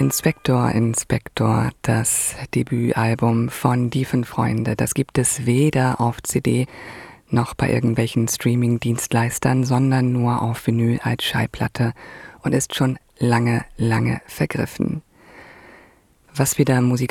Inspektor, Inspektor, das Debütalbum von Die Fünf Freunde, das gibt es weder auf CD noch bei irgendwelchen Streaming-Dienstleistern, sondern nur auf Vinyl als Schallplatte und ist schon lange, lange vergriffen. Was wir da musikalisch